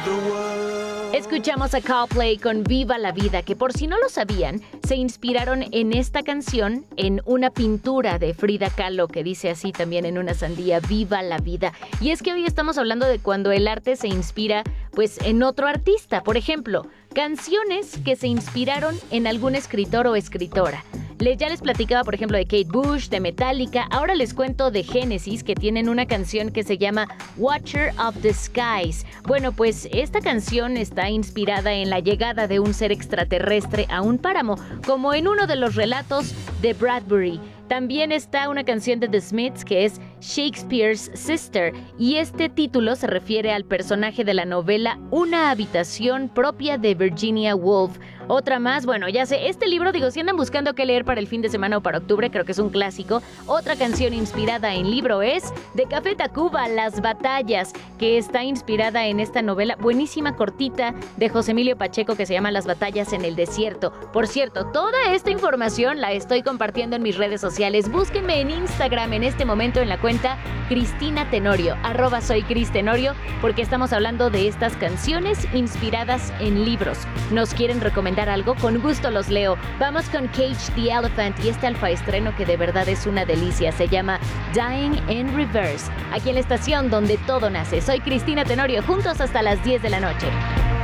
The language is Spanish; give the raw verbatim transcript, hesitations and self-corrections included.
Escuchamos a Coldplay con Viva la Vida, que por si no lo sabían, se inspiraron en esta canción en una pintura de Frida Kahlo que dice así también en una sandía: Viva la Vida. Y es que hoy estamos hablando de cuando el arte se inspira pues en otro artista. Por ejemplo, canciones que se inspiraron en algún escritor o escritora. Les, ya les platicaba, por ejemplo, de Kate Bush, de Metallica. Ahora les cuento de Genesis, que tienen una canción que se llama Watcher of the Skies. Bueno, pues esta canción está inspirada en la llegada de un ser extraterrestre a un páramo, como en uno de los relatos de Bradbury. También está una canción de The Smiths que es Shakespeare's Sister, y este título se refiere al personaje de la novela Una habitación propia de Virginia Woolf. Otra más, bueno, ya sé, este libro, digo, si andan buscando qué leer para el fin de semana o para octubre, creo que es un clásico. Otra canción inspirada en libro es de Café Tacuba, Las Batallas, que está inspirada en esta novela buenísima, cortita, de José Emilio Pacheco, que se llama Las Batallas en el Desierto. Por cierto, toda esta información la estoy compartiendo en mis redes sociales. Búsquenme en Instagram en este momento en la cuenta Cristina Tenorio, arroba soy Cris Tenorio, porque estamos hablando de estas canciones inspiradas en libros. ¿Nos quieren recomendar algo? Con gusto los leo. Vamos con Cage the Elephant y este alfaestreno que de verdad es una delicia. Se llama Dying in Reverse, aquí en la estación donde todo nace. Soy Cristina Tenorio, juntos hasta las diez de la noche.